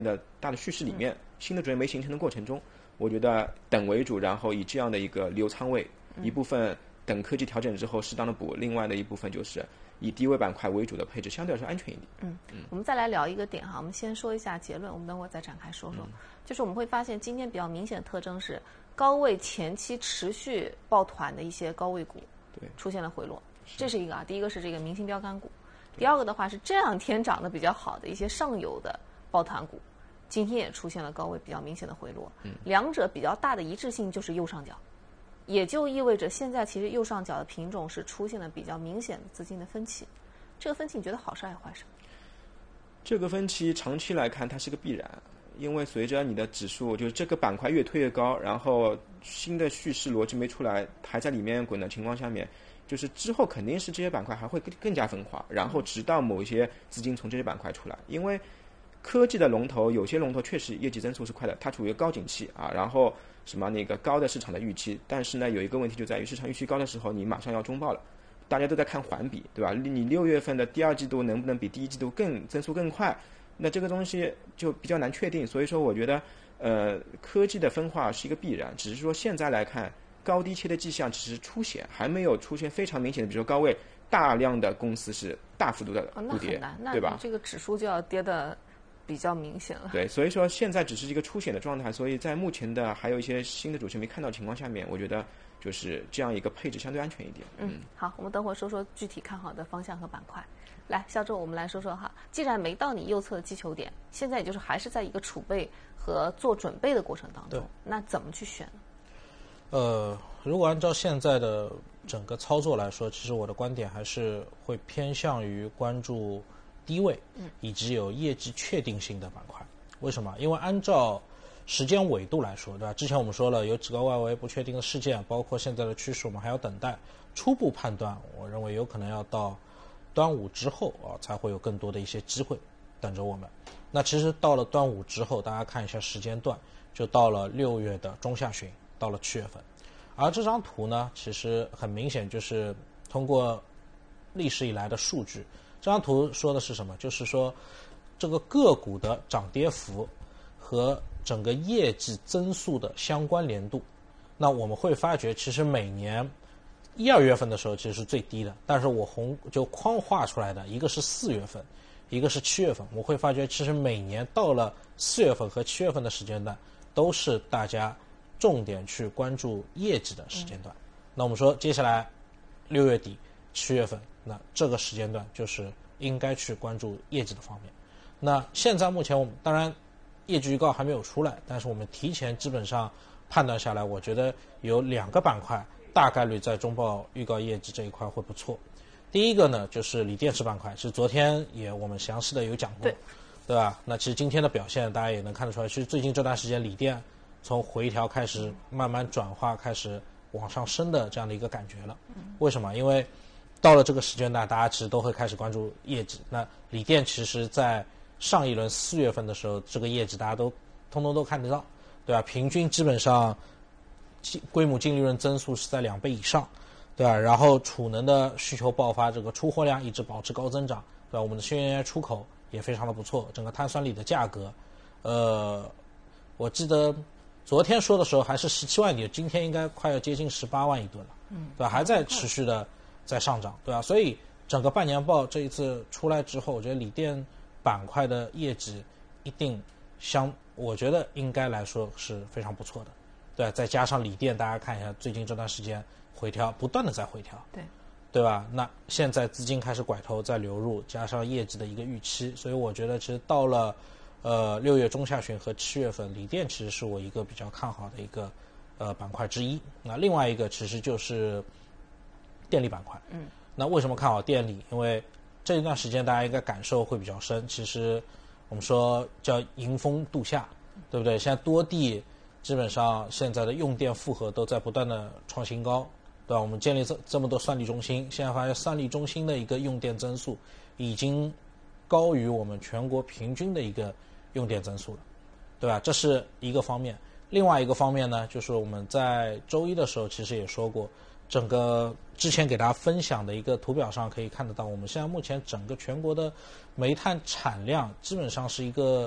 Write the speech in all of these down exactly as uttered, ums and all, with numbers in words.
的大的叙事里面，新的主线没形成的过程中，我觉得等为主，然后以这样的一个留仓位，一部分等科技调整之后适当的补，另外的一部分就是以低位板块为主的配置，相对来说安全一点。 嗯嗯，我们再来聊一个点哈，我们先说一下结论，我们等会儿再展开说说。嗯、就是我们会发现今天比较明显的特征是高位前期持续抱团的一些高位股， 对， 出现了回落，这是一个啊。第一个是这个明星标杆股，第二个的话是这两天涨得比较好的一些上游的抱团股，今天也出现了高位比较明显的回落。嗯，两者比较大的一致性就是右上角。也就意味着现在其实右上角的品种是出现了比较明显的资金的分歧，这个分歧你觉得好事还是坏事？ 这个分歧长期来看它是个必然，因为随着你的指数就是这个板块越推越高，然后新的叙事逻辑没出来，还在里面滚的情况下面，就是之后肯定是这些板块还会更更加分化，然后直到某一些资金从这些板块出来，因为科技的龙头有些龙头确实业绩增速是快的，它处于高景气啊，然后什么那个高的市场的预期，但是呢有一个问题就在于市场预期高的时候你马上要中报了，大家都在看环比，对吧？你六月份的第二季度能不能比第一季度更增速更快，那这个东西就比较难确定，所以说我觉得呃科技的分化是一个必然，只是说现在来看高低切的迹象只是出现，还没有出现非常明显的，比如说高位大量的公司是大幅度的哦、 不跌， 那很难， 对吧？ 那这个指数就要跌的比较明显了。 对，所以说现在只是一个初显的状态，所以在目前的还有一些新的主线没看到情况下面，我觉得就是这样一个配置相对安全一点。 嗯，好，我们等会儿说说具体看好的方向和板块。来，肖周，我们来说说哈，既然没到你右侧的击球点，现在也就是还是在一个储备和做准备的过程当中，那怎么去选呢？ 呃，如果按照现在的整个操作来说，其实我的观点还是会偏向于关注低位，以及有业绩确定性的板块。为什么？因为按照时间纬度来说，对吧？之前我们说了，有几个外围不确定的事件，包括现在的趋势，我们还要等待。初步判断，我认为有可能要到端午之后啊，才会有更多的一些机会等着我们。那其实到了端午之后，大家看一下时间段，就到了六月的中下旬，到了七月份。而这张图呢，其实很明显就是通过历史以来的数据，这张图说的是什么？就是说这个个股的涨跌幅和整个业绩增速的相关联度。那我们会发觉，其实每年一二月份的时候其实是最低的，但是我红就框画出来的一个是四月份，一个是七月份，我会发觉其实每年到了四月份和七月份的时间段，都是大家重点去关注业绩的时间段。嗯、那我们说接下来六月底、七月份，那这个时间段就是应该去关注业绩的方面。那现在目前我们当然业绩预告还没有出来，但是我们提前基本上判断下来，我觉得有两个板块大概率在中报预告业绩这一块会不错。第一个呢就是锂电池板块，是昨天也我们详细的有讲过， 对, 对吧？那其实今天的表现大家也能看得出来，其实最近这段时间锂电从回调开始慢慢转化，开始往上升的这样的一个感觉了。为什么？因为到了这个时间段，大家其实都会开始关注业绩。那锂电其实在上一轮四月份的时候，这个业绩大家都通通都看得到，对吧？平均基本上规模净利润增速是在两倍以上，对吧？然后储能的需求爆发，这个出货量一直保持高增长，对吧？我们的新能源出口也非常的不错，整个碳酸锂的价格，呃，我记得昨天说的时候还是十七万亿，今天应该快要接近十八万亿吨了，嗯，对吧？还在持续的在上涨，对吧？所以整个半年报这一次出来之后，我觉得锂电板块的业绩一定相，我觉得应该来说是非常不错的，对，再加上锂电，大家看一下最近这段时间回调，不断的在回调， 对， 对吧？那现在资金开始拐头在流入，加上业绩的一个预期，所以我觉得其实到了呃六月中下旬和七月份，锂电其实是我一个比较看好的一个呃板块之一。那另外一个其实就是电力板块，嗯，那为什么看好电力？因为这一段时间大家应该感受会比较深，其实我们说叫迎峰度夏，对不对？现在多地基本上现在的用电负荷都在不断的创新高，对吧？我们建立这这么多算力中心，现在发现算力中心的一个用电增速已经高于我们全国平均的一个用电增速了，对吧？这是一个方面。另外一个方面呢，就是我们在周一的时候其实也说过，整个之前给大家分享的一个图表上可以看得到，我们现在目前整个全国的煤炭产量基本上是一个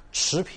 持平。